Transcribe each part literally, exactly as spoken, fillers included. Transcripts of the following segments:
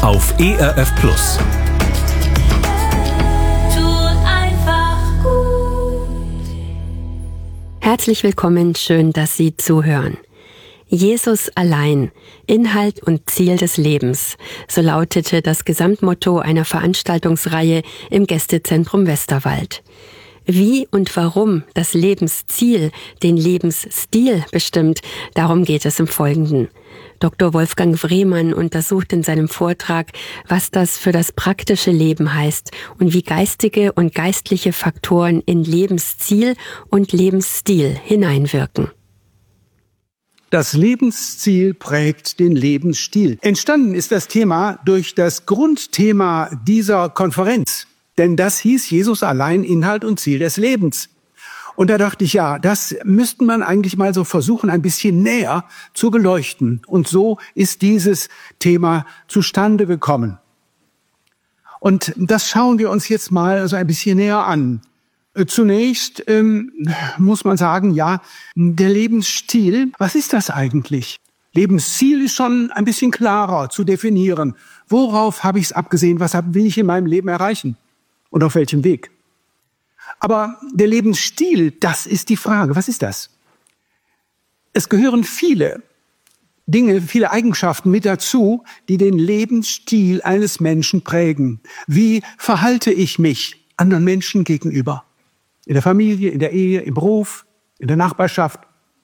auf E R F Plus. Herzlich willkommen, schön, dass Sie zuhören. Jesus allein, Inhalt und Ziel des Lebens, so lautete das Gesamtmotto einer Veranstaltungsreihe im Gästezentrum Westerwald. Wie und warum das Lebensziel den Lebensstil bestimmt, darum geht es im Folgenden. Doktor Wolfgang Wrehmann untersucht in seinem Vortrag, was das für das praktische Leben heißt und wie geistige und geistliche Faktoren in Lebensziel und Lebensstil hineinwirken. Das Lebensziel prägt den Lebensstil. Entstanden ist das Thema durch das Grundthema dieser Konferenz. Denn das hieß Jesus allein, Inhalt und Ziel des Lebens. Und da dachte ich, ja, das müsste man eigentlich mal so versuchen, ein bisschen näher zu beleuchten. Und so ist dieses Thema zustande gekommen. Und das schauen wir uns jetzt mal so ein bisschen näher an. Zunächst ähm, muss man sagen, ja, der Lebensstil, was ist das eigentlich? Lebensziel ist schon ein bisschen klarer zu definieren. Worauf habe ich es abgesehen? Was will ich in meinem Leben erreichen? Und auf welchem Weg? Aber der Lebensstil, das ist die Frage. Was ist das? Es gehören viele Dinge, viele Eigenschaften mit dazu, die den Lebensstil eines Menschen prägen. Wie verhalte ich mich anderen Menschen gegenüber? In der Familie, in der Ehe, im Beruf, in der Nachbarschaft.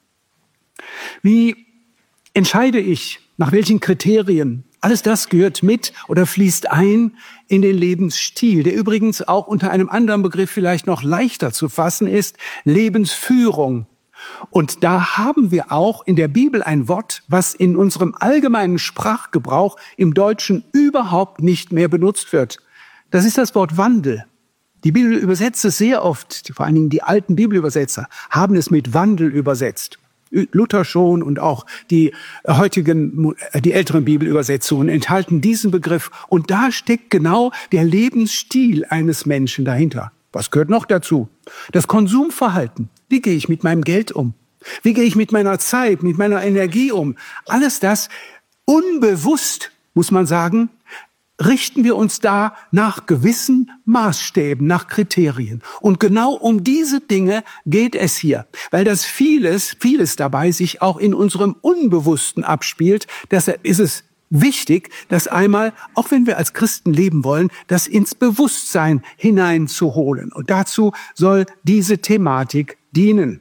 Wie entscheide ich, nach welchen Kriterien? Alles das gehört mit oder fließt ein in den Lebensstil, der übrigens auch unter einem anderen Begriff vielleicht noch leichter zu fassen ist, Lebensführung. Und da haben wir auch in der Bibel ein Wort, was in unserem allgemeinen Sprachgebrauch im Deutschen überhaupt nicht mehr benutzt wird. Das ist das Wort Wandel. Die Bibel übersetzt es sehr oft, vor allen Dingen die alten Bibelübersetzer haben es mit Wandel übersetzt. Luther schon und auch die heutigen, die älteren Bibelübersetzungen enthalten diesen Begriff. Und da steckt genau der Lebensstil eines Menschen dahinter. Was gehört noch dazu? Das Konsumverhalten. Wie gehe ich mit meinem Geld um? Wie gehe ich mit meiner Zeit, mit meiner Energie um? Alles das unbewusst, muss man sagen, richten wir uns da nach gewissen Maßstäben, nach Kriterien. Und genau um diese Dinge geht es hier, weil das vieles, vieles dabei sich auch in unserem Unbewussten abspielt. Deshalb ist es wichtig, das einmal, auch wenn wir als Christen leben wollen, das ins Bewusstsein hineinzuholen. Und dazu soll diese Thematik dienen.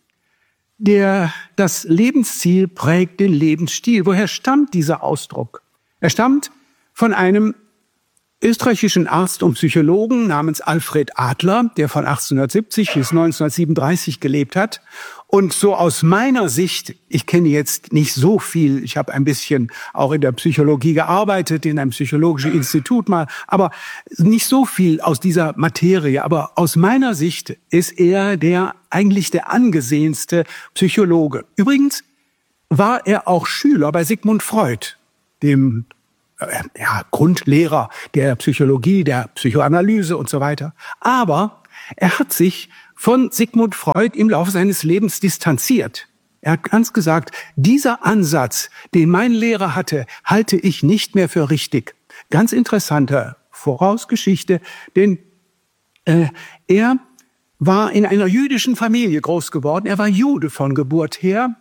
Der, das Lebensziel prägt den Lebensstil. Woher stammt dieser Ausdruck? Er stammt von einem österreichischen Arzt und Psychologen namens Alfred Adler, der von achtzehnhundertsiebzig bis neunzehnhundertsiebenunddreißig gelebt hat. Und so aus meiner Sicht, ich kenne jetzt nicht so viel, ich habe ein bisschen auch in der Psychologie gearbeitet, in einem psychologischen Institut mal, aber nicht so viel aus dieser Materie. Aber aus meiner Sicht ist er der eigentlich der angesehenste Psychologe. Übrigens war er auch Schüler bei Sigmund Freud, dem ja, Grundlehrer der Psychologie, der Psychoanalyse und so weiter. Aber er hat sich von Sigmund Freud im Laufe seines Lebens distanziert. Er hat ganz gesagt, dieser Ansatz, den mein Lehrer hatte, halte ich nicht mehr für richtig. Ganz interessante Vorausgeschichte, denn äh, er war in einer jüdischen Familie groß geworden. Er war Jude von Geburt her,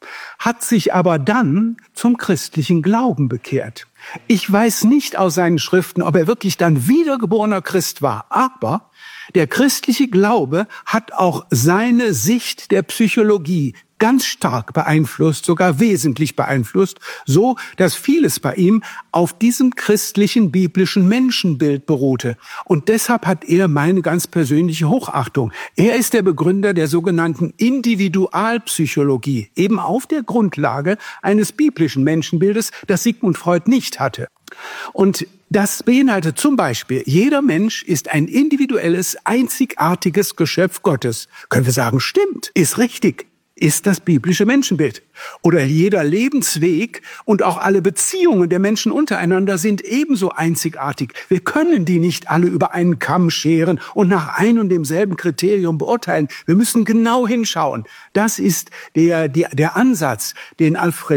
hat sich aber dann zum christlichen Glauben bekehrt. Ich weiß nicht aus seinen Schriften, ob er wirklich dann wiedergeborener Christ war, aber der christliche Glaube hat auch seine Sicht der Psychologie ganz stark beeinflusst, sogar wesentlich beeinflusst, so dass vieles bei ihm auf diesem christlichen biblischen Menschenbild beruhte. Und deshalb hat er meine ganz persönliche Hochachtung. Er ist der Begründer der sogenannten Individualpsychologie, eben auf der Grundlage eines biblischen Menschenbildes, das Sigmund Freud nicht hatte. Und das beinhaltet zum Beispiel, jeder Mensch ist ein individuelles, einzigartiges Geschöpf Gottes. Können wir sagen, stimmt, ist richtig. Ist das biblische Menschenbild. Oder jeder Lebensweg und auch alle Beziehungen der Menschen untereinander sind ebenso einzigartig. Wir können die nicht alle über einen Kamm scheren und nach ein und demselben Kriterium beurteilen. Wir müssen genau hinschauen. Das ist der, der, der Ansatz, den Alfred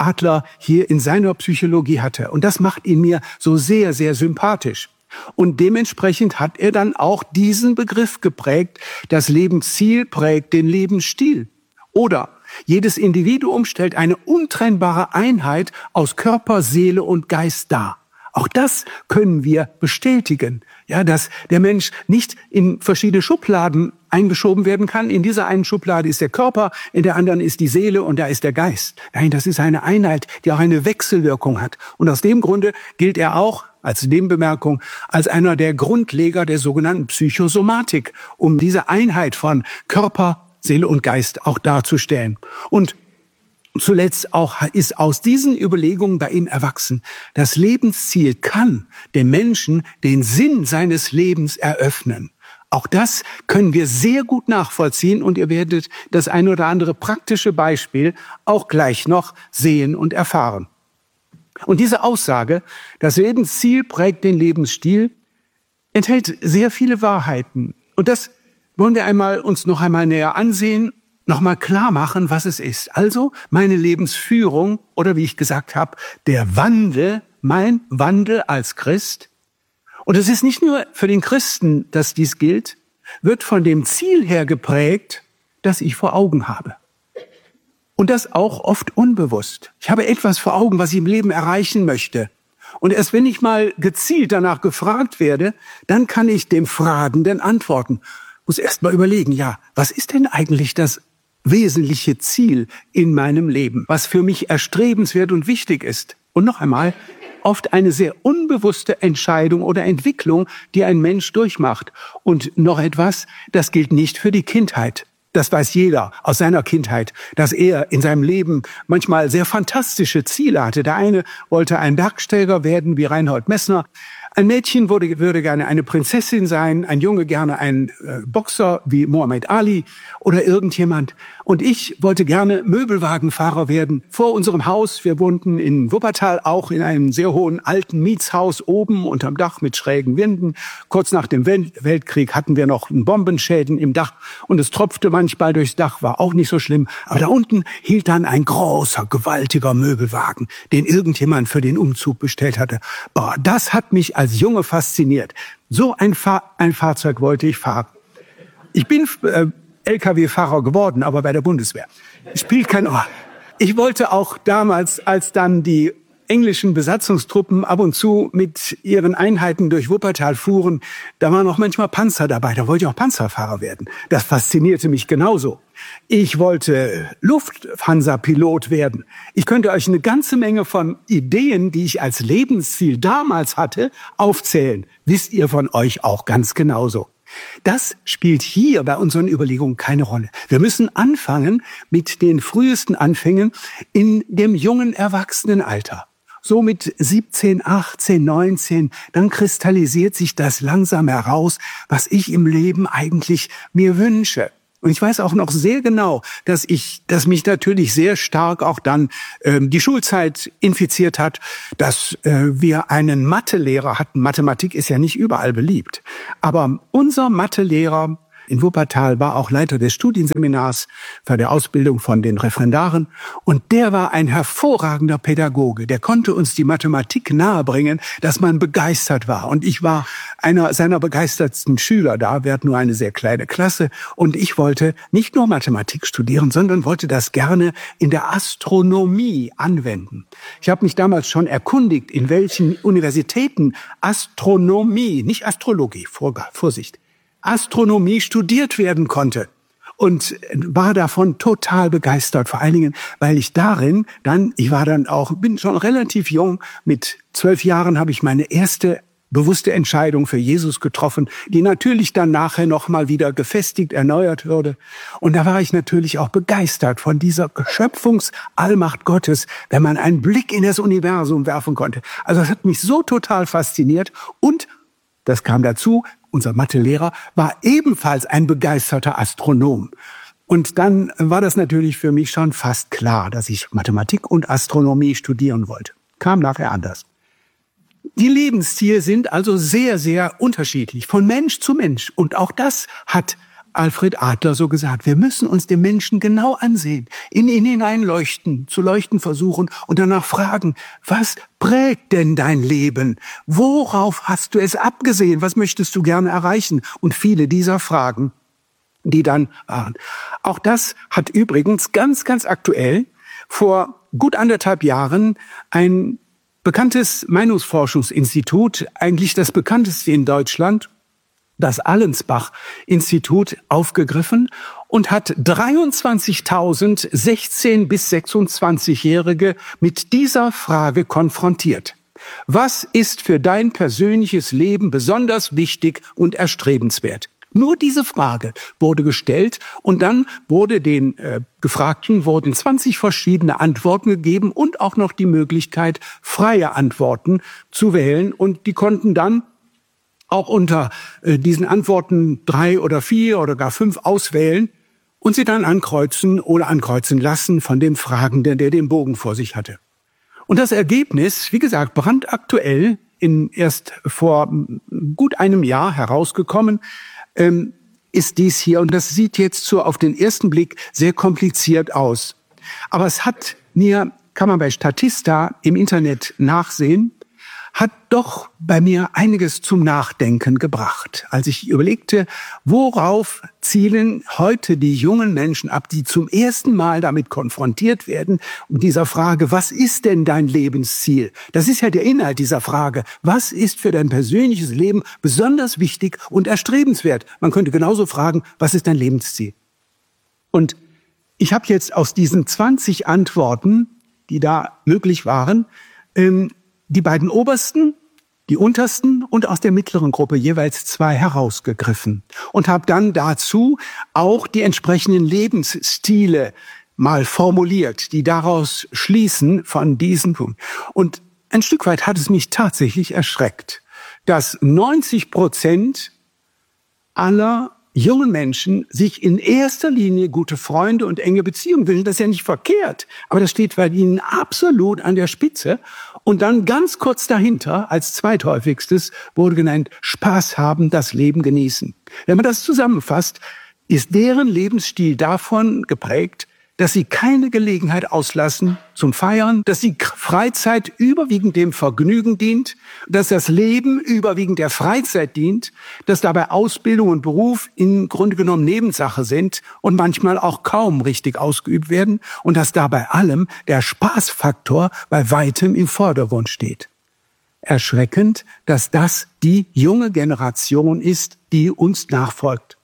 Adler hier in seiner Psychologie hatte. Und das macht ihn mir so sehr, sehr sympathisch. Und dementsprechend hat er dann auch diesen Begriff geprägt, das Lebensziel prägt den Lebensstil. Oder jedes Individuum stellt eine untrennbare Einheit aus Körper, Seele und Geist dar. Auch das können wir bestätigen, ja, dass der Mensch nicht in verschiedene Schubladen eingeschoben werden kann. In dieser einen Schublade ist der Körper, in der anderen ist die Seele und da ist der Geist. Nein, das ist eine Einheit, die auch eine Wechselwirkung hat. Und aus dem Grunde gilt er auch als Nebenbemerkung als einer der Grundleger der sogenannten Psychosomatik, um diese Einheit von Körper, Seele und Geist auch darzustellen. Und zuletzt auch ist aus diesen Überlegungen bei ihm erwachsen, das Lebensziel kann dem Menschen den Sinn seines Lebens eröffnen. Auch das können wir sehr gut nachvollziehen und ihr werdet das ein oder andere praktische Beispiel auch gleich noch sehen und erfahren. Und diese Aussage, das Lebensziel prägt den Lebensstil, enthält sehr viele Wahrheiten. Und das wollen wir einmal uns noch einmal näher ansehen, noch mal klar machen, was es ist. Also meine Lebensführung oder wie ich gesagt habe, der Wandel, mein Wandel als Christ. Und es ist nicht nur für den Christen, dass dies gilt, wird von dem Ziel her geprägt, das ich vor Augen habe. Und das auch oft unbewusst. Ich habe etwas vor Augen, was ich im Leben erreichen möchte. Und erst wenn ich mal gezielt danach gefragt werde, dann kann ich dem Fragenden antworten. Ich muss erst mal überlegen, ja, was ist denn eigentlich das wesentliche Ziel in meinem Leben, was für mich erstrebenswert und wichtig ist? Und noch einmal, oft eine sehr unbewusste Entscheidung oder Entwicklung, die ein Mensch durchmacht. Und noch etwas, das gilt nicht für die Kindheit. Das weiß jeder aus seiner Kindheit, dass er in seinem Leben manchmal sehr fantastische Ziele hatte. Der eine wollte ein Bergsteiger werden wie Reinhold Messner. Ein Mädchen würde, würde gerne eine Prinzessin sein, ein Junge gerne ein äh, Boxer wie Muhammad Ali oder irgendjemand. Und ich wollte gerne Möbelwagenfahrer werden. Vor unserem Haus, wir wohnten in Wuppertal, auch in einem sehr hohen alten Mietshaus oben unterm Dach mit schrägen Wänden. Kurz nach dem Welt- Weltkrieg hatten wir noch Bombenschäden im Dach und es tropfte manchmal durchs Dach, war auch nicht so schlimm. Aber da unten hielt dann ein großer, gewaltiger Möbelwagen, den irgendjemand für den Umzug bestellt hatte. Boah, das hat mich als Junge fasziniert. So ein, Fahr- ein Fahrzeug wollte ich fahren. Ich bin äh, L K W-Fahrer geworden, aber bei der Bundeswehr. Spielt keine Rolle. Ich wollte auch damals, als dann die englischen Besatzungstruppen ab und zu mit ihren Einheiten durch Wuppertal fuhren, da waren auch manchmal Panzer dabei, da wollte ich auch Panzerfahrer werden. Das faszinierte mich genauso. Ich wollte Lufthansa-Pilot werden. Ich könnte euch eine ganze Menge von Ideen, die ich als Lebensziel damals hatte, aufzählen. Wisst ihr von euch auch ganz genauso. Das spielt hier bei unseren Überlegungen keine Rolle. Wir müssen anfangen mit den frühesten Anfängen in dem jungen Erwachsenenalter. So mit siebzehn, achtzehn, neunzehn, dann kristallisiert sich das langsam heraus, was ich im Leben eigentlich mir wünsche. Und ich weiß auch noch sehr genau, dass ich, dass mich natürlich sehr stark auch dann ähm, die Schulzeit infiziert hat, dass äh, wir einen Mathelehrer hatten. Mathematik ist ja nicht überall beliebt. Aber unser Mathelehrer in Wuppertal war auch Leiter des Studienseminars für die Ausbildung von den Referendaren. Und der war ein hervorragender Pädagoge. Der konnte uns die Mathematik nahebringen, dass man begeistert war. Und ich war einer seiner begeistertsten Schüler da. Wir hatten nur eine sehr kleine Klasse. Und ich wollte nicht nur Mathematik studieren, sondern wollte das gerne in der Astronomie anwenden. Ich habe mich damals schon erkundigt, in welchen Universitäten Astronomie, nicht Astrologie, Vorsicht, Astronomie studiert werden konnte und war davon total begeistert. Vor allen Dingen, weil ich darin dann, ich war dann auch, bin schon relativ jung, mit zwölf Jahren habe ich meine erste bewusste Entscheidung für Jesus getroffen, die natürlich dann nachher noch mal wieder gefestigt, erneuert wurde. Und da war ich natürlich auch begeistert von dieser Schöpfungsallmacht Gottes, wenn man einen Blick in das Universum werfen konnte. Also das hat mich so total fasziniert und das kam dazu, unser Mathelehrer war ebenfalls ein begeisterter Astronom. Und dann war das natürlich für mich schon fast klar, dass ich Mathematik und Astronomie studieren wollte. Kam nachher anders. Die Lebensziele sind also sehr, sehr unterschiedlich, von Mensch zu Mensch. Und auch das hat Alfred Adler so gesagt, wir müssen uns den Menschen genau ansehen, in ihn hineinleuchten, zu leuchten versuchen und danach fragen, was prägt denn dein Leben? Worauf hast du es abgesehen? Was möchtest du gerne erreichen? Und viele dieser Fragen, die dann waren. Auch das hat übrigens ganz, ganz aktuell vor gut anderthalb Jahren ein bekanntes Meinungsforschungsinstitut, eigentlich das bekannteste in Deutschland, das Allensbach-Institut, aufgegriffen und hat dreiundzwanzigtausend sechzehn- bis sechsundzwanzigjährige mit dieser Frage konfrontiert. Was ist für dein persönliches Leben besonders wichtig und erstrebenswert? Nur diese Frage wurde gestellt und dann wurde den äh, Gefragten wurden zwanzig verschiedene Antworten gegeben und auch noch die Möglichkeit, freie Antworten zu wählen. Und die konnten dann auch unter äh, diesen Antworten drei oder vier oder gar fünf auswählen und sie dann ankreuzen oder ankreuzen lassen von dem Fragenden, der den Bogen vor sich hatte. Und das Ergebnis, wie gesagt, brandaktuell, in erst vor gut einem Jahr herausgekommen, ähm, ist dies hier. Und das sieht jetzt so auf den ersten Blick sehr kompliziert aus. Aber es hat mir, kann man bei Statista im Internet nachsehen, hat doch bei mir einiges zum Nachdenken gebracht. Als ich überlegte, worauf zielen heute die jungen Menschen ab, die zum ersten Mal damit konfrontiert werden, mit dieser Frage, was ist denn dein Lebensziel? Das ist ja der Inhalt dieser Frage. Was ist für dein persönliches Leben besonders wichtig und erstrebenswert? Man könnte genauso fragen, was ist dein Lebensziel? Und ich habe jetzt aus diesen zwanzig Antworten, die da möglich waren, ähm, die beiden obersten, die untersten und aus der mittleren Gruppe jeweils zwei herausgegriffen und habe dann dazu auch die entsprechenden Lebensstile mal formuliert, die daraus schließen von diesen Punkten. Und ein Stück weit hat es mich tatsächlich erschreckt, dass neunzig Prozent aller jungen Menschen sich in erster Linie gute Freunde und enge Beziehungen wünschen. Das ist ja nicht verkehrt, aber das steht bei ihnen absolut an der Spitze. Und dann ganz kurz dahinter, als zweithäufigstes, wurde genannt, Spaß haben, das Leben genießen. Wenn man das zusammenfasst, ist deren Lebensstil davon geprägt, dass sie keine Gelegenheit auslassen zum Feiern, dass die Freizeit überwiegend dem Vergnügen dient, dass das Leben überwiegend der Freizeit dient, dass dabei Ausbildung und Beruf im Grunde genommen Nebensache sind und manchmal auch kaum richtig ausgeübt werden und dass dabei allem der Spaßfaktor bei weitem im Vordergrund steht. Erschreckend, dass das die junge Generation ist, die uns nachfolgt.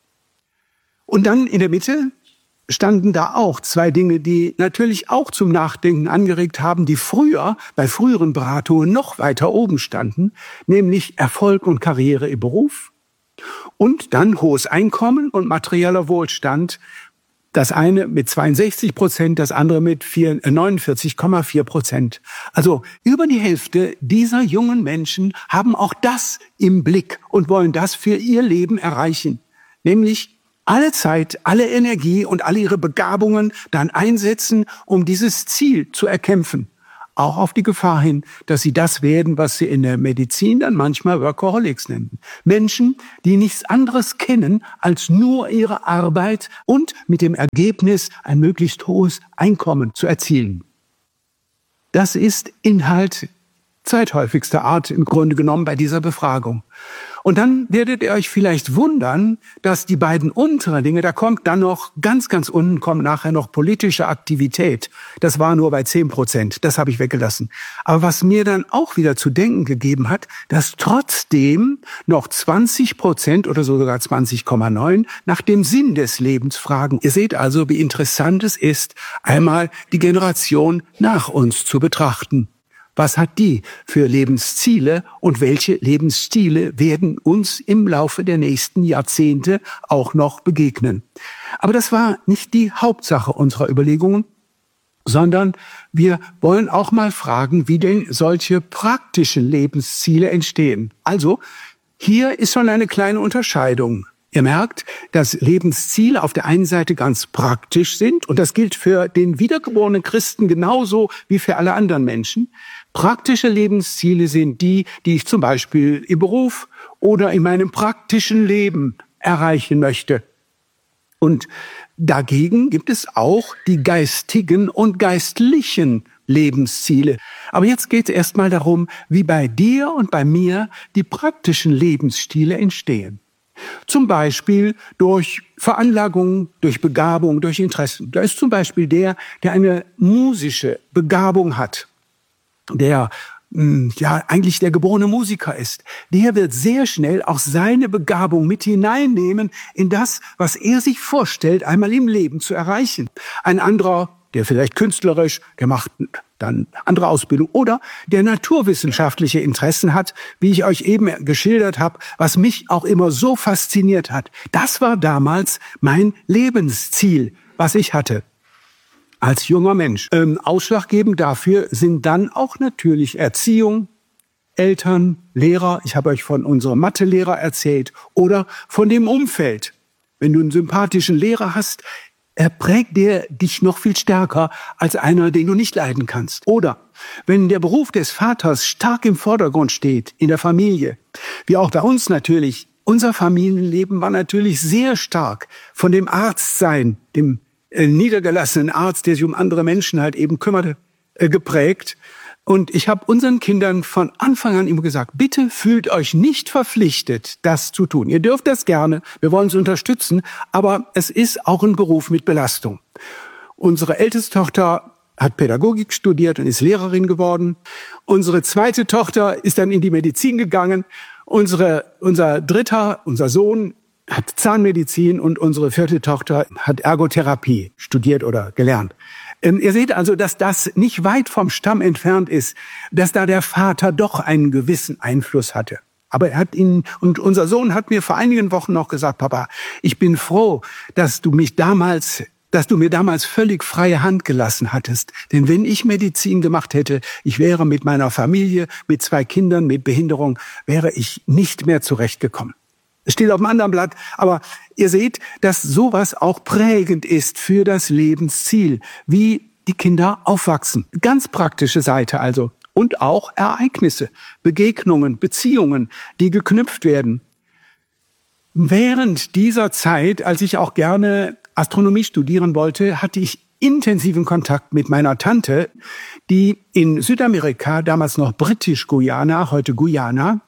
Und dann in der Mitte standen da auch zwei Dinge, die natürlich auch zum Nachdenken angeregt haben, die früher, bei früheren Beratungen noch weiter oben standen, nämlich Erfolg und Karriere im Beruf und dann hohes Einkommen und materieller Wohlstand. Das eine mit zweiundsechzig Prozent, das andere mit neunundvierzig Komma vier Prozent. Also über die Hälfte dieser jungen Menschen haben auch das im Blick und wollen das für ihr Leben erreichen, nämlich alle Zeit, alle Energie und alle ihre Begabungen dann einsetzen, um dieses Ziel zu erkämpfen. Auch auf die Gefahr hin, dass sie das werden, was sie in der Medizin dann manchmal Workaholics nennen. Menschen, die nichts anderes kennen als nur ihre Arbeit und mit dem Ergebnis ein möglichst hohes Einkommen zu erzielen. Das ist Inhalt zweithäufigster Art im Grunde genommen bei dieser Befragung. Und dann werdet ihr euch vielleicht wundern, dass die beiden unteren Dinge, da kommt dann noch, ganz, ganz unten kommt nachher noch politische Aktivität. Das war nur bei zehn Prozent, das habe ich weggelassen. Aber was mir dann auch wieder zu denken gegeben hat, dass trotzdem noch zwanzig Prozent oder sogar zwanzig Komma neun nach dem Sinn des Lebens fragen. Ihr seht also, wie interessant es ist, einmal die Generation nach uns zu betrachten. Was hat die für Lebensziele und welche Lebensstile werden uns im Laufe der nächsten Jahrzehnte auch noch begegnen? Aber das war nicht die Hauptsache unserer Überlegungen, sondern wir wollen auch mal fragen, wie denn solche praktischen Lebensziele entstehen. Also, hier ist schon eine kleine Unterscheidung. Ihr merkt, dass Lebensziele auf der einen Seite ganz praktisch sind und das gilt für den wiedergeborenen Christen genauso wie für alle anderen Menschen. Praktische Lebensziele sind die, die ich zum Beispiel im Beruf oder in meinem praktischen Leben erreichen möchte. Und dagegen gibt es auch die geistigen und geistlichen Lebensziele. Aber jetzt geht es erstmal darum, wie bei dir und bei mir die praktischen Lebensstile entstehen. Zum Beispiel durch Veranlagung, durch Begabung, durch Interessen. Da ist zum Beispiel der, der eine musische Begabung hat, der ja eigentlich der geborene Musiker ist. Der wird sehr schnell auch seine Begabung mit hineinnehmen in das, was er sich vorstellt, einmal im Leben zu erreichen. Ein anderer, der vielleicht künstlerisch, der macht dann andere Ausbildung oder der naturwissenschaftliche Interessen hat, wie ich euch eben geschildert habe, was mich auch immer so fasziniert hat. Das war damals mein Lebensziel, was ich hatte als junger Mensch. Ähm, ausschlaggebend dafür sind dann auch natürlich Erziehung, Eltern, Lehrer. Ich habe euch von unserem Mathelehrer erzählt oder von dem Umfeld. Wenn du einen sympathischen Lehrer hast, er prägt der dich noch viel stärker als einer, den du nicht leiden kannst. Oder wenn der Beruf des Vaters stark im Vordergrund steht in der Familie, wie auch bei uns natürlich, unser Familienleben war natürlich sehr stark von dem Arztsein, dem äh, niedergelassenen Arzt, der sich um andere Menschen halt eben kümmerte, äh, geprägt. Und ich habe unseren Kindern von Anfang an immer gesagt, bitte fühlt euch nicht verpflichtet, das zu tun. Ihr dürft das gerne, wir wollen es unterstützen, aber es ist auch ein Beruf mit Belastung. Unsere älteste Tochter hat Pädagogik studiert und ist Lehrerin geworden. Unsere zweite Tochter ist dann in die Medizin gegangen. Unsere, unser dritter, unser Sohn hat Zahnmedizin und unsere vierte Tochter hat Ergotherapie studiert oder gelernt. Ähm, ihr seht also, dass das nicht weit vom Stamm entfernt ist, dass da der Vater doch einen gewissen Einfluss hatte. Aber er hat ihn, und unser Sohn hat mir vor einigen Wochen noch gesagt, Papa, ich bin froh, dass du mich damals, dass du mir damals völlig freie Hand gelassen hattest. Denn wenn ich Medizin gemacht hätte, ich wäre mit meiner Familie, mit zwei Kindern, mit Behinderung, wäre ich nicht mehr zurechtgekommen. Es steht auf dem anderen Blatt, aber ihr seht, dass sowas auch prägend ist für das Lebensziel, wie die Kinder aufwachsen. Ganz praktische Seite also. Und auch Ereignisse, Begegnungen, Beziehungen, die geknüpft werden. Während dieser Zeit, als ich auch gerne Astronomie studieren wollte, hatte ich intensiven Kontakt mit meiner Tante, die in Südamerika, damals noch Britisch-Guyana, heute Guyana,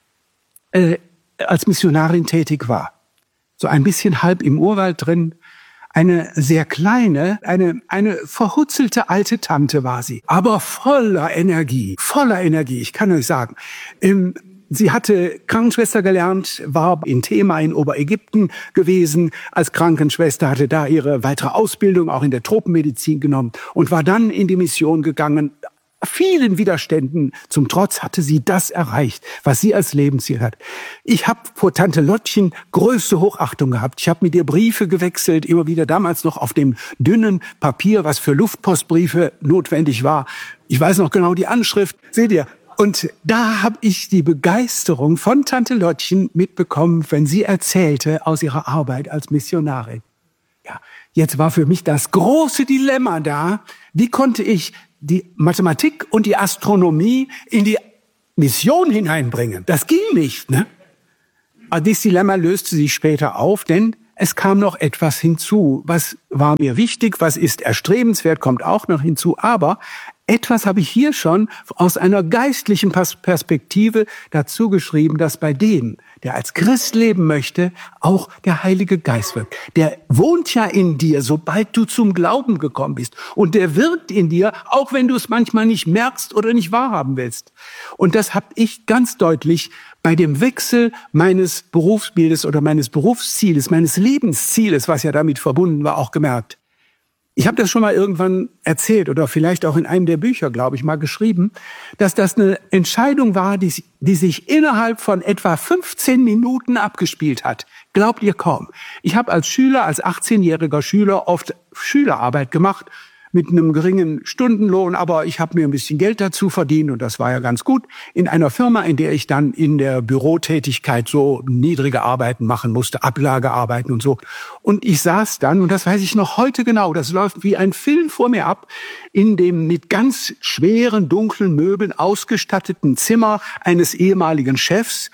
äh, als Missionarin tätig war. So ein bisschen halb im Urwald drin. Eine sehr kleine, eine, eine verhutzelte alte Tante war sie. Aber voller Energie, voller Energie, ich kann euch sagen. Ähm, sie hatte Krankenschwester gelernt, war in Tema in Oberägypten gewesen als Krankenschwester, hatte da ihre weitere Ausbildung auch in der Tropenmedizin genommen und war dann in die Mission gegangen. Vielen Widerständen zum Trotz hatte sie das erreicht, was sie als Lebensziel hat. Ich habe vor Tante Lottchen größte Hochachtung gehabt. Ich habe mit ihr Briefe gewechselt, immer wieder damals noch auf dem dünnen Papier, was für Luftpostbriefe notwendig war. Ich weiß noch genau die Anschrift. Seht ihr? Und da habe ich die Begeisterung von Tante Lottchen mitbekommen, wenn sie erzählte aus ihrer Arbeit als Missionarin. Ja, jetzt war für mich das große Dilemma da. Wie konnte ich die Mathematik und die Astronomie in die Mission hineinbringen? Das ging nicht, ne? Aber dieses Dilemma löste sich später auf, denn es kam noch etwas hinzu. Was war mir wichtig, was ist erstrebenswert, kommt auch noch hinzu. Aber etwas habe ich hier schon aus einer geistlichen Perspektive dazu geschrieben, dass bei dem, der als Christ leben möchte, auch der Heilige Geist wirkt. Der wohnt ja in dir, sobald du zum Glauben gekommen bist. Und der wirkt in dir, auch wenn du es manchmal nicht merkst oder nicht wahrhaben willst. Und das habe ich ganz deutlich bei dem Wechsel meines Berufsbildes oder meines Berufszieles, meines Lebenszieles, was ja damit verbunden war, auch gemerkt. Ich habe das schon mal irgendwann erzählt oder vielleicht auch in einem der Bücher, glaube ich, mal geschrieben, dass das eine Entscheidung war, die, die sich innerhalb von etwa fünfzehn Minuten abgespielt hat. Glaubt ihr kaum. Ich habe als Schüler, als achtzehnjähriger Schüler oft Schülerarbeit gemacht mit einem geringen Stundenlohn, aber ich habe mir ein bisschen Geld dazu verdient und das war ja ganz gut. In einer Firma, in der ich dann in der Bürotätigkeit so niedrige Arbeiten machen musste, Ablagearbeiten und so. Und ich saß dann, und das weiß ich noch heute genau, das läuft wie ein Film vor mir ab, in dem mit ganz schweren, dunklen Möbeln ausgestatteten Zimmer eines ehemaligen Chefs.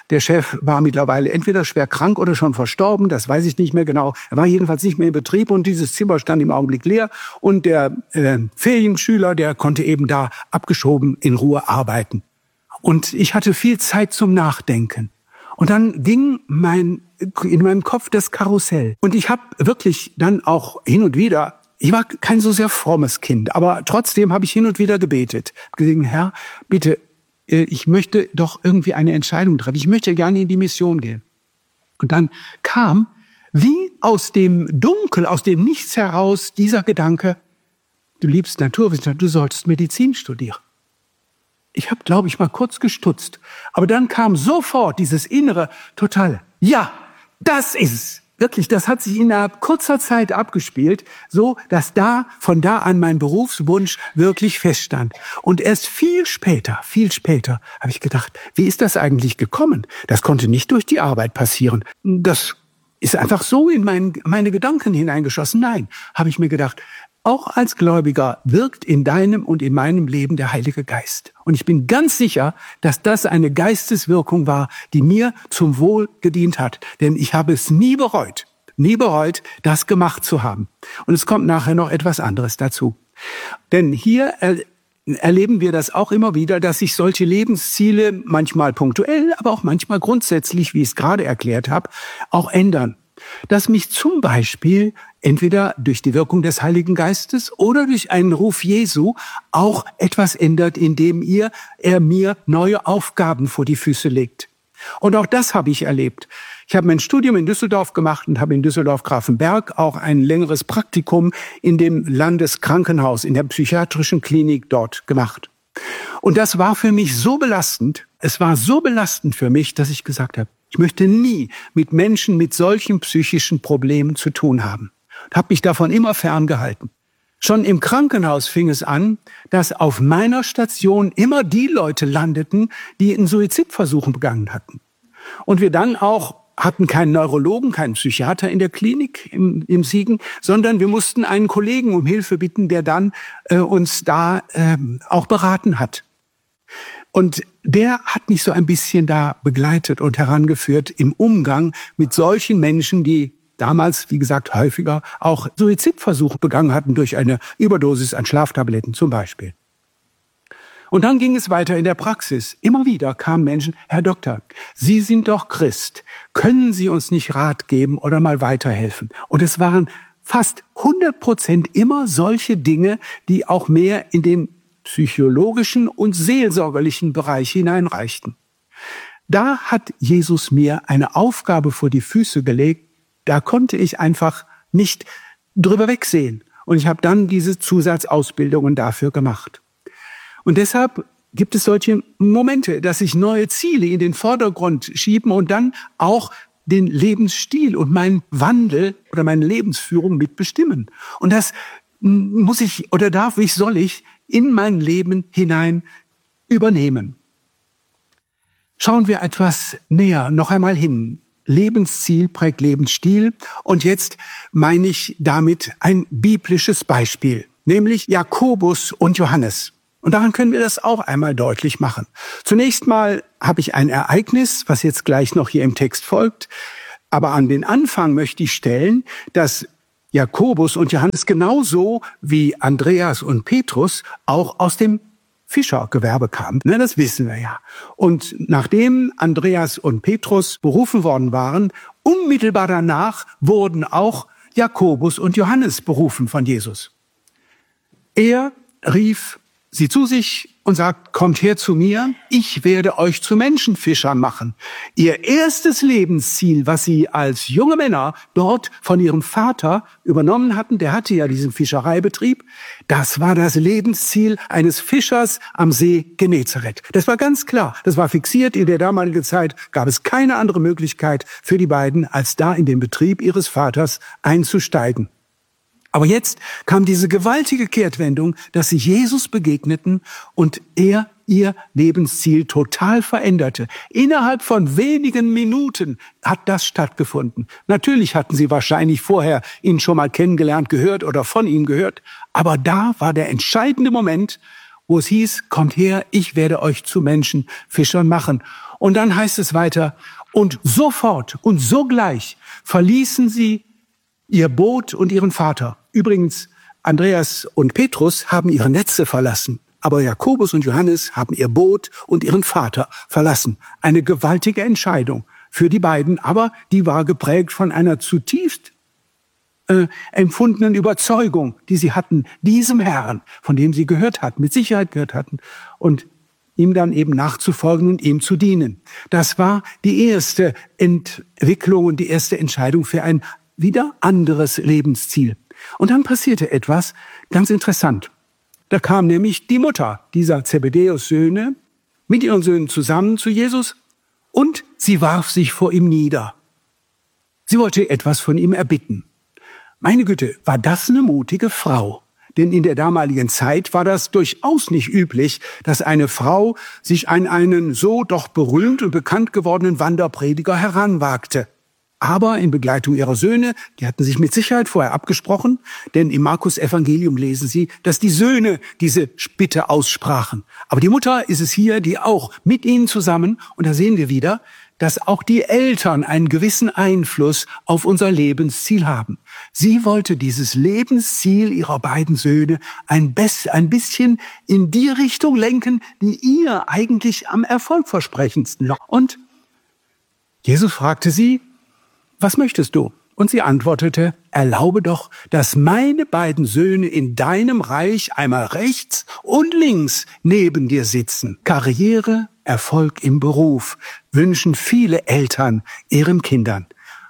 Der Chef war mittlerweile entweder schwer krank oder schon verstorben, das weiß ich nicht mehr genau. Er war jedenfalls nicht mehr in Betrieb und dieses Zimmer stand im Augenblick leer. Und der äh, Ferienschüler, der konnte eben da abgeschoben in Ruhe arbeiten. Und ich hatte viel Zeit zum Nachdenken. Und dann ging mein, in meinem Kopf das Karussell. Und ich habe wirklich dann auch hin und wieder, ich war kein so sehr frommes Kind, aber trotzdem habe ich hin und wieder gebetet. Gesagt, Herr, bitte, ich möchte doch irgendwie eine Entscheidung treffen. Ich möchte gerne in die Mission gehen. Und dann kam wie aus dem Dunkel, aus dem Nichts heraus dieser Gedanke, du liebst Naturwissenschaft, du solltest Medizin studieren. Ich habe, glaube ich, mal kurz gestutzt. Aber dann kam sofort dieses innere, totale, ja, das ist es. Wirklich, das hat sich innerhalb kurzer Zeit abgespielt, so dass da, von da an mein Berufswunsch wirklich feststand. Und erst viel später, viel später habe ich gedacht, wie ist das eigentlich gekommen? Das konnte nicht durch die Arbeit passieren. Das ist einfach so in mein, meine Gedanken hineingeschossen. Nein, habe ich mir gedacht, auch als Gläubiger wirkt in deinem und in meinem Leben der Heilige Geist. Und ich bin ganz sicher, dass das eine Geisteswirkung war, die mir zum Wohl gedient hat. Denn ich habe es nie bereut, nie bereut, das gemacht zu haben. Und es kommt nachher noch etwas anderes dazu. Denn hier er, erleben wir das auch immer wieder, dass sich solche Lebensziele manchmal punktuell, aber auch manchmal grundsätzlich, wie ich es gerade erklärt habe, auch ändern. Dass mich zum Beispiel entweder durch die Wirkung des Heiligen Geistes oder durch einen Ruf Jesu auch etwas ändert, indem ihr, er mir neue Aufgaben vor die Füße legt. Und auch das habe ich erlebt. Ich habe mein Studium in Düsseldorf gemacht und habe in Düsseldorf-Grafenberg auch ein längeres Praktikum in dem Landeskrankenhaus, in der psychiatrischen Klinik dort gemacht. Und das war für mich so belastend, es war so belastend für mich, dass ich gesagt habe, ich möchte nie mit Menschen mit solchen psychischen Problemen zu tun haben. Und habe mich davon immer ferngehalten. Schon im Krankenhaus fing es an, dass auf meiner Station immer die Leute landeten, die einen Suizidversuch begangen hatten. Und wir dann auch hatten keinen Neurologen, keinen Psychiater in der Klinik im, im Siegen, sondern wir mussten einen Kollegen um Hilfe bitten, der dann äh, uns da äh, auch beraten hat. Und der hat mich so ein bisschen da begleitet und herangeführt im Umgang mit solchen Menschen, die damals, wie gesagt, häufiger auch Suizidversuche begangen hatten durch eine Überdosis an Schlaftabletten zum Beispiel. Und dann ging es weiter in der Praxis. Immer wieder kamen Menschen, Herr Doktor, Sie sind doch Christ. Können Sie uns nicht Rat geben oder mal weiterhelfen? Und es waren fast hundert Prozent immer solche Dinge, die auch mehr in den psychologischen und seelsorgerlichen Bereich hineinreichten. Da hat Jesus mir eine Aufgabe vor die Füße gelegt, da konnte ich einfach nicht drüber wegsehen. Und ich habe dann diese Zusatzausbildungen dafür gemacht. Und deshalb gibt es solche Momente, dass sich neue Ziele in den Vordergrund schieben und dann auch den Lebensstil und meinen Wandel oder meine Lebensführung mitbestimmen. Und das muss ich oder darf ich, soll ich in mein Leben hinein übernehmen. Schauen wir etwas näher noch einmal hin. Lebensziel prägt Lebensstil. Und jetzt meine ich damit ein biblisches Beispiel, nämlich Jakobus und Johannes. Und daran können wir das auch einmal deutlich machen. Zunächst mal habe ich ein Ereignis, was jetzt gleich noch hier im Text folgt. Aber an den Anfang möchte ich stellen, dass Jakobus und Johannes genauso wie Andreas und Petrus auch aus dem Fischergewerbe kamen. Ne, das wissen wir ja. Und nachdem Andreas und Petrus berufen worden waren, unmittelbar danach wurden auch Jakobus und Johannes berufen von Jesus. Er rief sie zu sich und sagt, kommt her zu mir, ich werde euch zu Menschenfischern machen. Ihr erstes Lebensziel, was sie als junge Männer dort von ihrem Vater übernommen hatten, der hatte ja diesen Fischereibetrieb, das war das Lebensziel eines Fischers am See Genezareth. Das war ganz klar, das war fixiert. In der damaligen Zeit gab es keine andere Möglichkeit für die beiden, als da in den Betrieb ihres Vaters einzusteigen. Aber jetzt kam diese gewaltige Kehrtwendung, dass sie Jesus begegneten und er ihr Lebensziel total veränderte. Innerhalb von wenigen Minuten hat das stattgefunden. Natürlich hatten sie wahrscheinlich vorher ihn schon mal kennengelernt, gehört oder von ihm gehört. Aber da war der entscheidende Moment, wo es hieß, kommt her, ich werde euch zu Menschenfischern machen. Und dann heißt es weiter, und sofort und sogleich verließen sie ihr Boot und ihren Vater. Übrigens, Andreas und Petrus haben ihre Netze verlassen, aber Jakobus und Johannes haben ihr Boot und ihren Vater verlassen. Eine gewaltige Entscheidung für die beiden, aber die war geprägt von einer zutiefst äh, empfundenen Überzeugung, die sie hatten, diesem Herrn, von dem sie gehört hatten, mit Sicherheit gehört hatten, und ihm dann eben nachzufolgen und ihm zu dienen. Das war die erste Entwicklung und die erste Entscheidung für ein wieder anderes Lebensziel. Und dann passierte etwas ganz interessant. Da kam nämlich die Mutter dieser Zebedäus-Söhne mit ihren Söhnen zusammen zu Jesus und sie warf sich vor ihm nieder. Sie wollte etwas von ihm erbitten. Meine Güte, war das eine mutige Frau? Denn in der damaligen Zeit war das durchaus nicht üblich, dass eine Frau sich an einen so doch berühmt und bekannt gewordenen Wanderprediger heranwagte. Aber in Begleitung ihrer Söhne, die hatten sich mit Sicherheit vorher abgesprochen, denn im Markus-Evangelium lesen Sie, dass die Söhne diese Bitte aussprachen. Aber die Mutter ist es hier, die auch mit ihnen zusammen, und da sehen wir wieder, dass auch die Eltern einen gewissen Einfluss auf unser Lebensziel haben. Sie wollte dieses Lebensziel ihrer beiden Söhne ein bisschen in die Richtung lenken, die ihr eigentlich am erfolgversprechendsten lag. Und Jesus fragte sie, was möchtest du? Und sie antwortete, erlaube doch, dass meine beiden Söhne in deinem Reich einmal rechts und links neben dir sitzen. Karriere, Erfolg im Beruf wünschen viele Eltern ihren Kindern.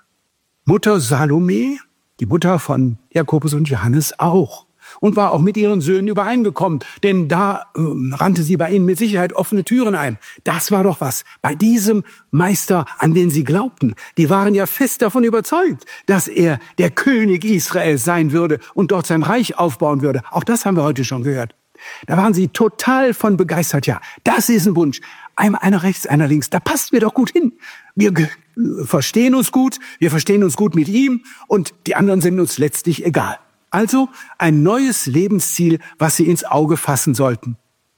Mutter Salome, die Mutter von Jakobus und Johannes, auch. Und war auch mit ihren Söhnen übereingekommen, denn da äh, rannte sie bei ihnen mit Sicherheit offene Türen ein. Das war doch was. Bei diesem Meister, an den sie glaubten, die waren ja fest davon überzeugt, dass er der König Israels sein würde und dort sein Reich aufbauen würde. Auch das haben wir heute schon gehört. Da waren sie total von begeistert. Ja, das ist ein Wunsch. Einer rechts, einer links. Da passt mir doch gut hin. Wir verstehen uns gut, wir verstehen uns gut mit ihm und die anderen sind uns letztlich egal. Also ein neues Lebensziel, was sie ins Auge fassen sollten.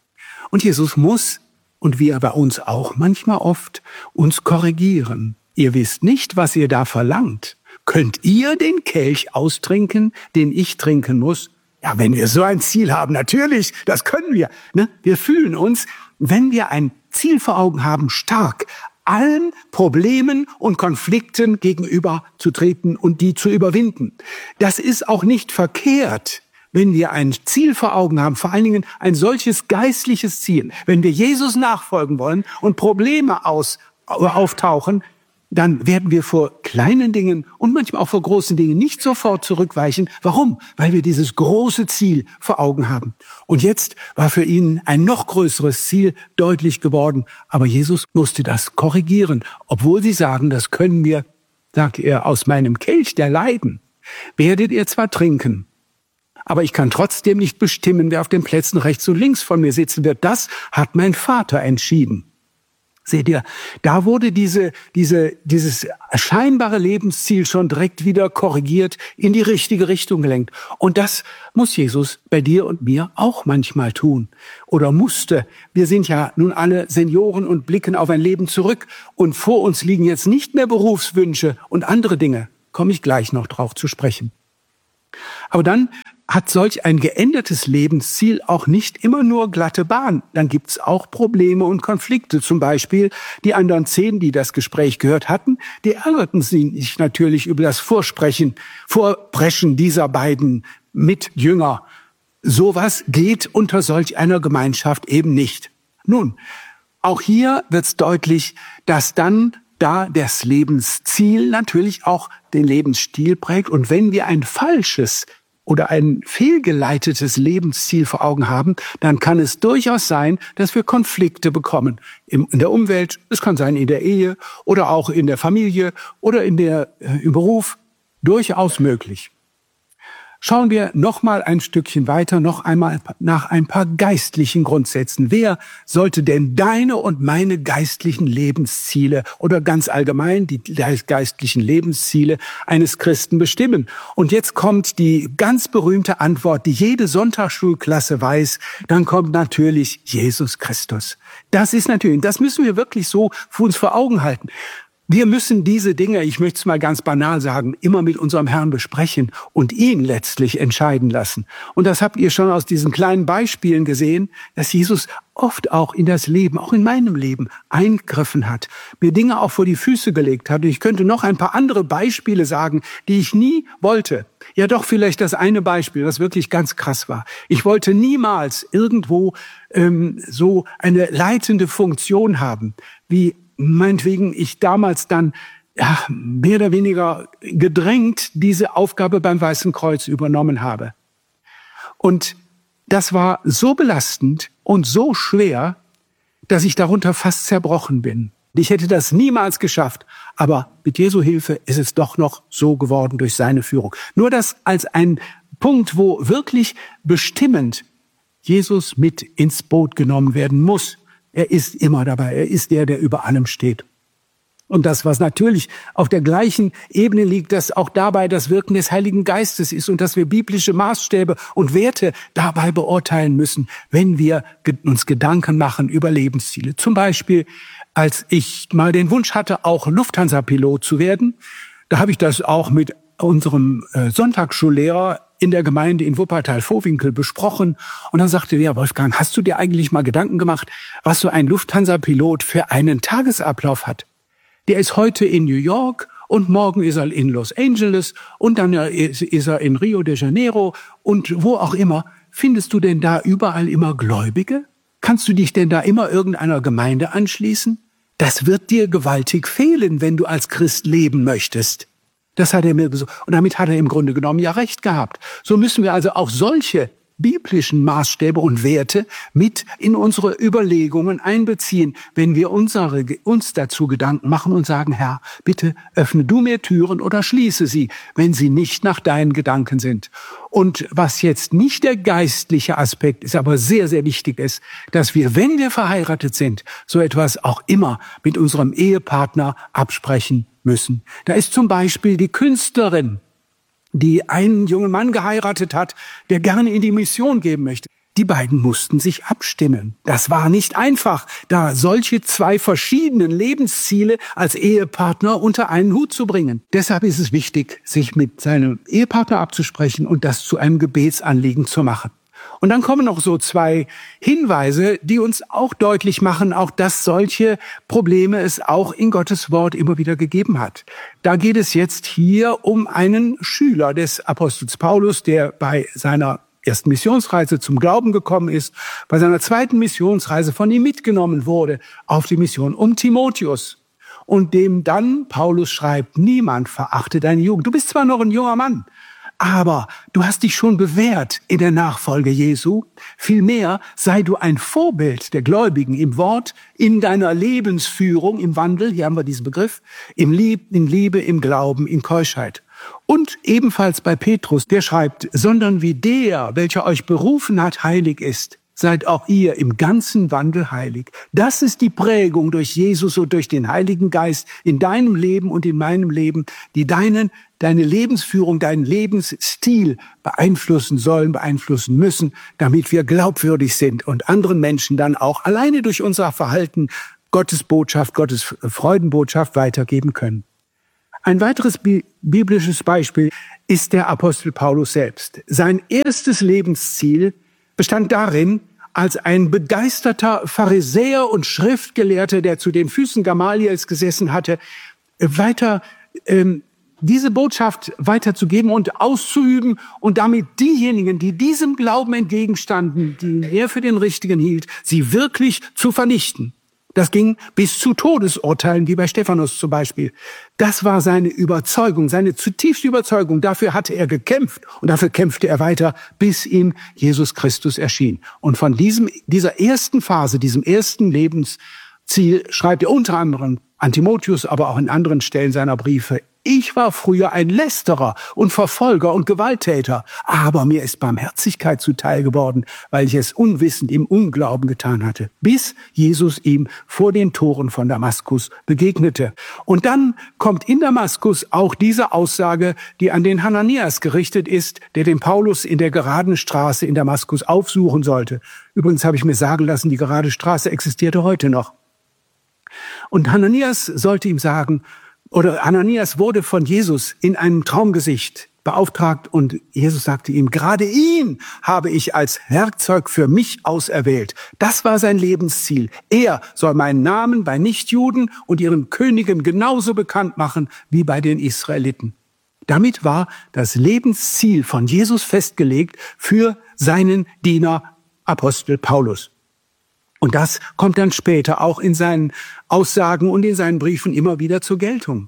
Und Jesus muss, und wir bei uns auch manchmal oft, uns korrigieren. Ihr wisst nicht, was ihr da verlangt. Könnt ihr den Kelch austrinken, den ich trinken muss? Ja, wenn wir so ein Ziel haben, natürlich, das können wir. Ne? Wir fühlen uns, wenn wir ein Ziel vor Augen haben, stark, allen Problemen und Konflikten gegenüberzutreten und die zu überwinden. Das ist auch nicht verkehrt, wenn wir ein Ziel vor Augen haben, vor allen Dingen ein solches geistliches Ziel. Wenn wir Jesus nachfolgen wollen und Probleme aus, auftauchen, dann werden wir vor kleinen Dingen und manchmal auch vor großen Dingen nicht sofort zurückweichen. Warum? Weil wir dieses große Ziel vor Augen haben. Und jetzt war für ihn ein noch größeres Ziel deutlich geworden. Aber Jesus musste das korrigieren. Obwohl sie sagen, das können wir, sagt er, aus meinem Kelch der Leiden werdet ihr zwar trinken, aber ich kann trotzdem nicht bestimmen, wer auf den Plätzen rechts und links von mir sitzen wird. Das hat mein Vater entschieden. Seht ihr, da wurde diese, diese, dieses scheinbare Lebensziel schon direkt wieder korrigiert, in die richtige Richtung gelenkt. Und das muss Jesus bei dir und mir auch manchmal tun. Oder musste. Wir sind ja nun alle Senioren und blicken auf ein Leben zurück. Und vor uns liegen jetzt nicht mehr Berufswünsche und andere Dinge. Komme ich gleich noch drauf zu sprechen. Aber dann hat solch ein geändertes Lebensziel auch nicht immer nur glatte Bahn. Dann gibt's auch Probleme und Konflikte. Zum Beispiel die anderen zehn, die das Gespräch gehört hatten, die ärgerten sich natürlich über das Vorsprechen, Vorpreschen dieser beiden Mitjünger. Sowas geht unter solch einer Gemeinschaft eben nicht. Nun, auch hier wird's deutlich, dass dann da das Lebensziel natürlich auch den Lebensstil prägt. Und wenn wir ein falsches oder ein fehlgeleitetes Lebensziel vor Augen haben, dann kann es durchaus sein, dass wir Konflikte bekommen. In der Umwelt, es kann sein in der Ehe oder auch in der Familie oder in der, äh, im Beruf. Durchaus möglich. Schauen wir noch mal ein Stückchen weiter, noch einmal nach ein paar geistlichen Grundsätzen. Wer sollte denn deine und meine geistlichen Lebensziele oder ganz allgemein die geistlichen Lebensziele eines Christen bestimmen? Und jetzt kommt die ganz berühmte Antwort, die jede Sonntagsschulklasse weiß. Dann kommt natürlich Jesus Christus. Das ist natürlich, das müssen wir wirklich so für uns vor Augen halten. Wir müssen diese Dinge, ich möchte es mal ganz banal sagen, immer mit unserem Herrn besprechen und ihn letztlich entscheiden lassen. Und das habt ihr schon aus diesen kleinen Beispielen gesehen, dass Jesus oft auch in das Leben, auch in meinem Leben, eingegriffen hat, mir Dinge auch vor die Füße gelegt hat. Und ich könnte noch ein paar andere Beispiele sagen, die ich nie wollte. Ja, doch vielleicht das eine Beispiel, das wirklich ganz krass war. Ich wollte niemals irgendwo ähm, so eine leitende Funktion haben, wie meinetwegen ich damals dann ja, mehr oder weniger gedrängt diese Aufgabe beim Weißen Kreuz übernommen habe. Und das war so belastend und so schwer, dass ich darunter fast zerbrochen bin. Ich hätte das niemals geschafft, aber mit Jesu Hilfe ist es doch noch so geworden durch seine Führung. Nur das als ein Punkt, wo wirklich bestimmend Jesus mit ins Boot genommen werden muss. Er ist immer dabei. Er ist der, der über allem steht. Und das, was natürlich auf der gleichen Ebene liegt, dass auch dabei das Wirken des Heiligen Geistes ist und dass wir biblische Maßstäbe und Werte dabei beurteilen müssen, wenn wir uns Gedanken machen über Lebensziele. Zum Beispiel, als ich mal den Wunsch hatte, auch Lufthansa-Pilot zu werden, da habe ich das auch mit unserem Sonntagsschullehrer in der Gemeinde in Wuppertal-Vohwinkel besprochen. Und dann sagte der, Wolfgang, hast du dir eigentlich mal Gedanken gemacht, was so ein Lufthansa-Pilot für einen Tagesablauf hat? Der ist heute in New York und morgen ist er in Los Angeles und dann ist er in Rio de Janeiro und wo auch immer. Findest du denn da überall immer Gläubige? Kannst du dich denn da immer irgendeiner Gemeinde anschließen? Das wird dir gewaltig fehlen, wenn du als Christ leben möchtest. Das hat er mir gesagt. Und damit hat er im Grunde genommen ja recht gehabt. So müssen wir also auch solche biblischen Maßstäbe und Werte mit in unsere Überlegungen einbeziehen, wenn wir unsere, uns dazu Gedanken machen und sagen, Herr, bitte öffne du mir Türen oder schließe sie, wenn sie nicht nach deinen Gedanken sind. Und was jetzt nicht der geistliche Aspekt ist, aber sehr, sehr wichtig ist, dass wir, wenn wir verheiratet sind, so etwas auch immer mit unserem Ehepartner absprechen müssen. Da ist zum Beispiel die Künstlerin, die einen jungen Mann geheiratet hat, der gerne in die Mission geben möchte. Die beiden mussten sich abstimmen. Das war nicht einfach, da solche zwei verschiedenen Lebensziele als Ehepartner unter einen Hut zu bringen. Deshalb ist es wichtig, sich mit seinem Ehepartner abzusprechen und das zu einem Gebetsanliegen zu machen. Und dann kommen noch so zwei Hinweise, die uns auch deutlich machen, auch dass solche Probleme es auch in Gottes Wort immer wieder gegeben hat. Da geht es jetzt hier um einen Schüler des Apostels Paulus, der bei seiner ersten Missionsreise zum Glauben gekommen ist, bei seiner zweiten Missionsreise von ihm mitgenommen wurde auf die Mission um Timotheus. Und dem dann Paulus schreibt, niemand verachte deine Jugend. Du bist zwar noch ein junger Mann, aber du hast dich schon bewährt in der Nachfolge Jesu. Vielmehr sei du ein Vorbild der Gläubigen im Wort, in deiner Lebensführung, im Wandel, hier haben wir diesen Begriff, im Lieb, in Liebe, im Glauben, in Keuschheit. Und ebenfalls bei Petrus, der schreibt, sondern wie der, welcher euch berufen hat, heilig ist, seid auch ihr im ganzen Wandel heilig. Das ist die Prägung durch Jesus und durch den Heiligen Geist in deinem Leben und in meinem Leben, die deinen, deine Lebensführung, deinen Lebensstil beeinflussen sollen, beeinflussen müssen, damit wir glaubwürdig sind und anderen Menschen dann auch alleine durch unser Verhalten Gottes Botschaft, Gottes Freudenbotschaft weitergeben können. Ein weiteres bi- biblisches Beispiel ist der Apostel Paulus selbst. Sein erstes Lebensziel bestand darin, als ein begeisterter Pharisäer und Schriftgelehrter, der zu den Füßen Gamaliels gesessen hatte, weiter ähm, diese Botschaft weiterzugeben und auszuüben und damit diejenigen, die diesem Glauben entgegenstanden, die er für den Richtigen hielt, sie wirklich zu vernichten. Das ging bis zu Todesurteilen, wie bei Stephanus zum Beispiel. Das war seine Überzeugung, seine zutiefste Überzeugung. Dafür hatte er gekämpft und dafür kämpfte er weiter, bis ihm Jesus Christus erschien. Und von diesem, dieser ersten Phase, diesem ersten Lebensziel schreibt er unter anderem an Timotheus, aber auch in anderen Stellen seiner Briefe, Ich war früher ein Lästerer und Verfolger und Gewalttäter, aber mir ist Barmherzigkeit zuteil geworden, weil ich es unwissend im Unglauben getan hatte, bis Jesus ihm vor den Toren von Damaskus begegnete. Und dann kommt in Damaskus auch diese Aussage, die an den Hananias gerichtet ist, der den Paulus in der geraden Straße in Damaskus aufsuchen sollte. Übrigens habe ich mir sagen lassen, die gerade Straße existierte heute noch. Und Hananias sollte ihm sagen, oder Hananias wurde von Jesus in einem Traumgesicht beauftragt und Jesus sagte ihm, gerade ihn habe ich als Werkzeug für mich auserwählt. Das war sein Lebensziel. Er soll meinen Namen bei Nichtjuden und ihren Königen genauso bekannt machen wie bei den Israeliten. Damit war das Lebensziel von Jesus festgelegt für seinen Diener Apostel Paulus. Und das kommt dann später auch in seinen Aussagen und in seinen Briefen immer wieder zur Geltung.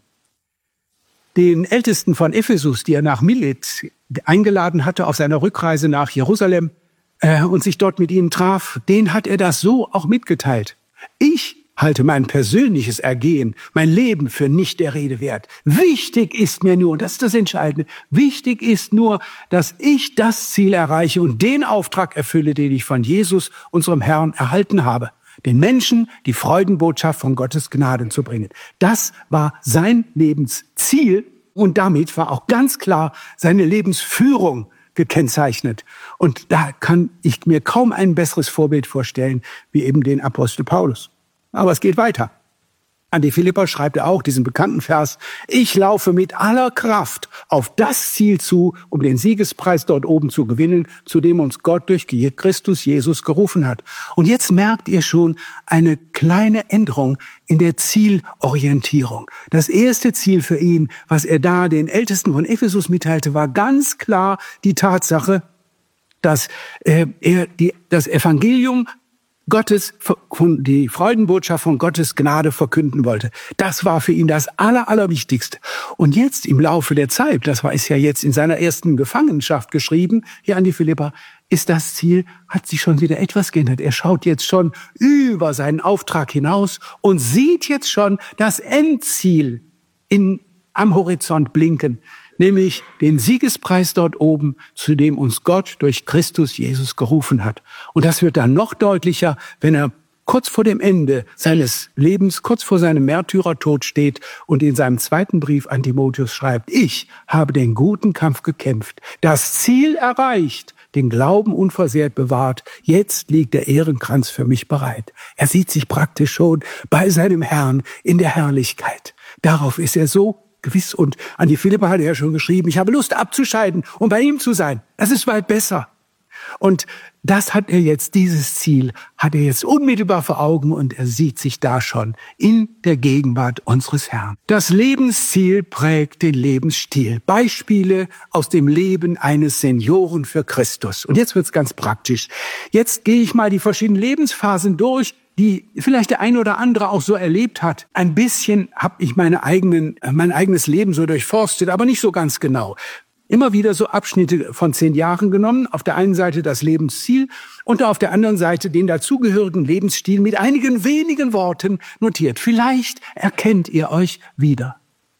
Den Ältesten von Ephesus, die er nach Milet eingeladen hatte auf seiner Rückreise nach Jerusalem äh, und sich dort mit ihnen traf, den hat er das so auch mitgeteilt. Ich halte mein persönliches Ergehen, mein Leben für nicht der Rede wert. Wichtig ist mir nur, und das ist das Entscheidende, wichtig ist nur, dass ich das Ziel erreiche und den Auftrag erfülle, den ich von Jesus, unserem Herrn, erhalten habe. Den Menschen die Freudenbotschaft von Gottes Gnade zu bringen. Das war sein Lebensziel und damit war auch ganz klar seine Lebensführung gekennzeichnet. Und da kann ich mir kaum ein besseres Vorbild vorstellen, wie eben den Apostel Paulus. Aber es geht weiter. An die Philipper schreibt er auch diesen bekannten Vers, ich laufe mit aller Kraft auf das Ziel zu, um den Siegespreis dort oben zu gewinnen, zu dem uns Gott durch Christus Jesus gerufen hat. Und jetzt merkt ihr schon eine kleine Änderung in der Zielorientierung. Das erste Ziel für ihn, was er da den Ältesten von Ephesus mitteilte, war ganz klar die Tatsache, dass äh, er die, das Evangelium Gottes, die Freudenbotschaft von Gottes Gnade verkünden wollte. Das war für ihn das Aller, Allerwichtigste. Und jetzt im Laufe der Zeit, das war ist ja jetzt in seiner ersten Gefangenschaft geschrieben, hier an die Philipper, ist das Ziel, hat sich schon wieder etwas geändert. Er schaut jetzt schon über seinen Auftrag hinaus und sieht jetzt schon das Endziel in, am Horizont blinken. Nämlich den Siegespreis dort oben, zu dem uns Gott durch Christus Jesus gerufen hat. Und das wird dann noch deutlicher, wenn er kurz vor dem Ende seines Lebens, kurz vor seinem Märtyrertod steht und in seinem zweiten Brief an Timotheus schreibt, ich habe den guten Kampf gekämpft, das Ziel erreicht, den Glauben unversehrt bewahrt, jetzt liegt der Ehrenkranz für mich bereit. Er sieht sich praktisch schon bei seinem Herrn in der Herrlichkeit. Darauf ist er so gewiss. Und an die Philipper hat er ja schon geschrieben, ich habe Lust abzuscheiden und bei ihm zu sein. Das ist weit besser. Und das hat er jetzt, dieses Ziel hat er jetzt unmittelbar vor Augen und er sieht sich da schon in der Gegenwart unseres Herrn. Das Lebensziel prägt den Lebensstil. Beispiele aus dem Leben eines Senioren für Christus. Und jetzt wird's ganz praktisch. Jetzt gehe ich mal die verschiedenen Lebensphasen durch, die vielleicht der ein oder andere auch so erlebt hat. Ein bisschen habe ich meine eigenen, mein eigenes Leben so durchforstet, aber nicht so ganz genau. Immer wieder so Abschnitte von zehn Jahren genommen. Auf der einen Seite das Lebensziel und auf der anderen Seite den dazugehörigen Lebensstil mit einigen wenigen Worten notiert. Vielleicht erkennt ihr euch wieder.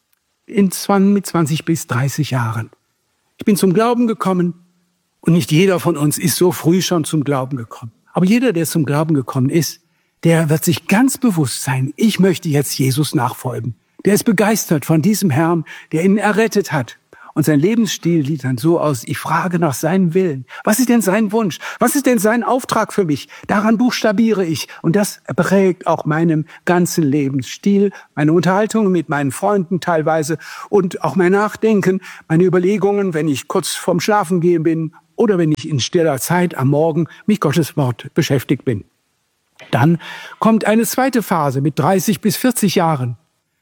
In zwanzig, mit zwanzig bis dreißig Jahren. Ich bin zum Glauben gekommen und nicht jeder von uns ist so früh schon zum Glauben gekommen. Aber jeder, der zum Glauben gekommen ist, der wird sich ganz bewusst sein, ich möchte jetzt Jesus nachfolgen. Der ist begeistert von diesem Herrn, der ihn errettet hat. Und sein Lebensstil sieht dann so aus, ich frage nach seinem Willen. Was ist denn sein Wunsch? Was ist denn sein Auftrag für mich? Daran buchstabiere ich. Und das prägt auch meinen ganzen Lebensstil, meine Unterhaltungen mit meinen Freunden teilweise und auch mein Nachdenken, meine Überlegungen, wenn ich kurz vorm Schlafengehen bin oder wenn ich in stiller Zeit am Morgen mit Gottes Wort beschäftigt bin. Dann kommt eine zweite Phase mit dreißig bis vierzig Jahren.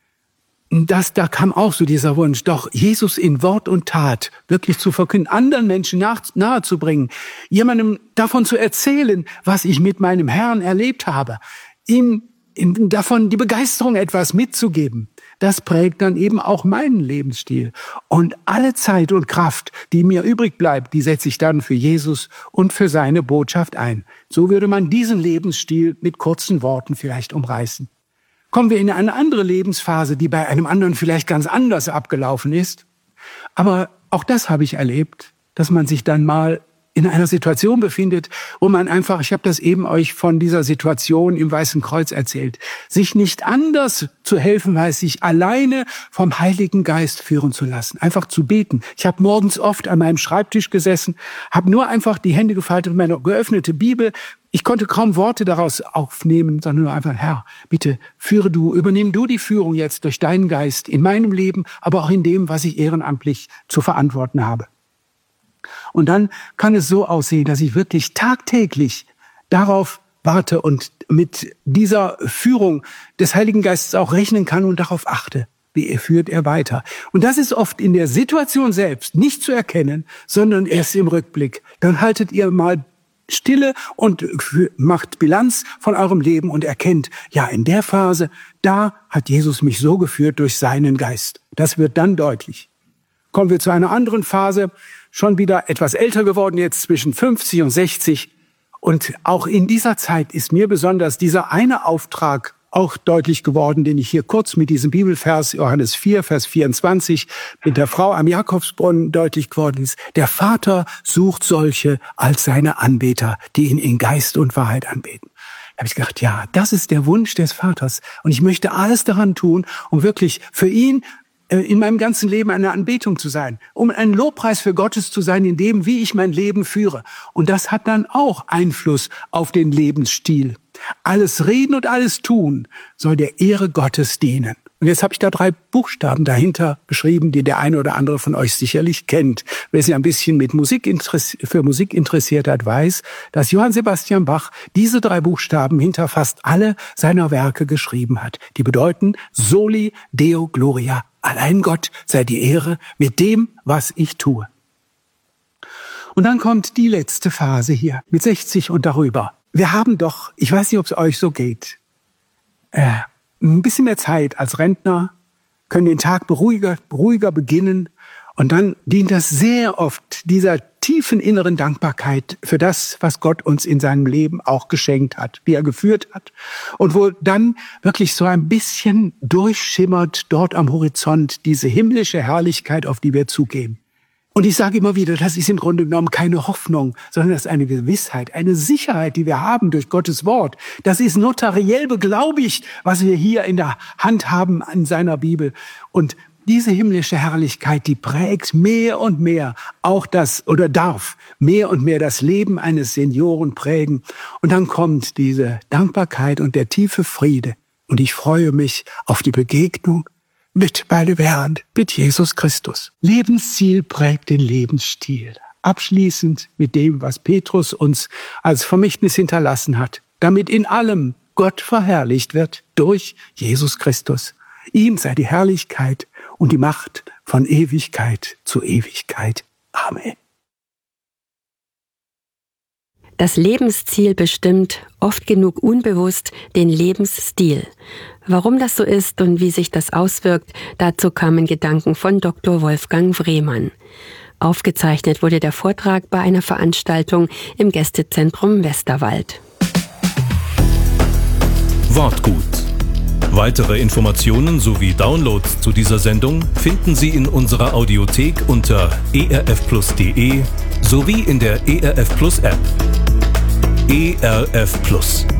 Das, da kam auch so dieser Wunsch, doch Jesus in Wort und Tat wirklich zu verkünden, anderen Menschen nach, nahezubringen, jemandem davon zu erzählen, was ich mit meinem Herrn erlebt habe, ihm ihm davon die Begeisterung etwas mitzugeben. Das prägt dann eben auch meinen Lebensstil. Und alle Zeit und Kraft, die mir übrig bleibt, die setze ich dann für Jesus und für seine Botschaft ein. So würde man diesen Lebensstil mit kurzen Worten vielleicht umreißen. kommen wir in eine andere Lebensphase, die bei einem anderen vielleicht ganz anders abgelaufen ist. Aber auch das habe ich erlebt, dass man sich dann mal in einer Situation befindet, wo man einfach, ich habe das eben euch von dieser Situation im Weißen Kreuz erzählt, sich nicht anders zu helfen weiß, sich alleine vom Heiligen Geist führen zu lassen, einfach zu beten. Ich habe morgens oft an meinem Schreibtisch gesessen, habe nur einfach die Hände gefaltet und meine geöffnete Bibel. Ich konnte kaum Worte daraus aufnehmen, sondern nur einfach, Herr, bitte führe du, übernimm du die Führung jetzt durch deinen Geist in meinem Leben, aber auch in dem, was ich ehrenamtlich zu verantworten habe. Und dann kann es so aussehen, dass ich wirklich tagtäglich darauf warte und mit dieser Führung des Heiligen Geistes auch rechnen kann und darauf achte, wie er führt er weiter. Und das ist oft in der Situation selbst nicht zu erkennen, sondern erst im Rückblick. Dann haltet ihr mal Stille und macht Bilanz von eurem Leben und erkennt, ja, in der Phase, da hat Jesus mich so geführt durch seinen Geist. Das wird dann deutlich. Kommen wir zu einer anderen Phase, schon wieder etwas älter geworden, jetzt zwischen fünfzig und sechzig. Und auch in dieser Zeit ist mir besonders dieser eine Auftrag auch deutlich geworden, den ich hier kurz mit diesem Bibelvers, Johannes vier, Vers vierundzwanzig, mit der Frau am Jakobsbrunnen deutlich geworden ist. Der Vater sucht solche als seine Anbeter, die ihn in Geist und Wahrheit anbeten. Da habe ich gedacht, ja, das ist der Wunsch des Vaters. Und ich möchte alles daran tun, um wirklich für ihn in meinem ganzen Leben eine Anbetung zu sein, um ein Lobpreis für Gottes zu sein, in dem, wie ich mein Leben führe. Und das hat dann auch Einfluss auf den Lebensstil. Alles Reden und alles Tun soll der Ehre Gottes dienen. Und jetzt habe ich da drei Buchstaben dahinter beschrieben, die der eine oder andere von euch sicherlich kennt. Wer sich ein bisschen mit Musik für Musik interessiert hat, weiß, dass Johann Sebastian Bach diese drei Buchstaben hinter fast alle seiner Werke geschrieben hat. Die bedeuten Soli Deo Gloria. Allein Gott sei die Ehre mit dem, was ich tue. Und dann kommt die letzte Phase hier mit sechzig und darüber. Wir haben doch, ich weiß nicht, ob es euch so geht, äh, ein bisschen mehr Zeit als Rentner, können den Tag beruhiger, beruhiger beginnen. Und dann dient das sehr oft dieser tiefen inneren Dankbarkeit für das, was Gott uns in seinem Leben auch geschenkt hat, wie er geführt hat. Und wo dann wirklich so ein bisschen durchschimmert dort am Horizont diese himmlische Herrlichkeit, auf die wir zugehen. Und ich sage immer wieder, das ist im Grunde genommen keine Hoffnung, sondern das ist eine Gewissheit, eine Sicherheit, die wir haben durch Gottes Wort. Das ist notariell beglaubigt, was wir hier in der Hand haben in seiner Bibel. Und diese himmlische Herrlichkeit, die prägt mehr und mehr auch das, oder darf mehr und mehr das Leben eines Senioren prägen. Und dann kommt diese Dankbarkeit und der tiefe Friede. Und ich freue mich auf die Begegnung mit meinem Herrn, mit Jesus Christus. Lebensziel prägt den Lebensstil. Abschließend mit dem, was Petrus uns als Vermächtnis hinterlassen hat, damit in allem Gott verherrlicht wird durch Jesus Christus. Ihm sei die Herrlichkeit und die Macht von Ewigkeit zu Ewigkeit. Amen. Das Lebensziel bestimmt, oft genug unbewusst, den Lebensstil. Warum das so ist und wie sich das auswirkt, dazu kamen Gedanken von Doktor Wolfgang Wrehmann. Aufgezeichnet wurde der Vortrag bei einer Veranstaltung im Gästezentrum Westerwald. Wortgut. Weitere Informationen sowie Downloads zu dieser Sendung finden Sie in unserer Audiothek unter e r f plus punkt d e sowie in der E R F Plus App. E R F Plus.